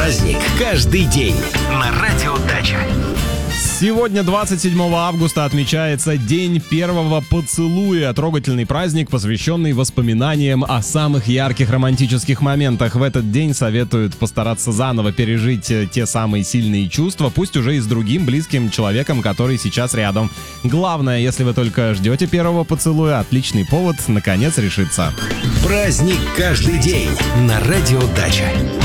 Праздник каждый день на Радио Дача. Сегодня, 27 августа, отмечается День первого поцелуя. Трогательный праздник, посвященный воспоминаниям о самых ярких романтических моментах. В этот день советуют постараться заново пережить те самые сильные чувства, пусть уже и с другим близким человеком, который сейчас рядом. Главное, если вы только ждете первого поцелуя, отличный повод наконец решиться. Праздник каждый день на Радио Дача.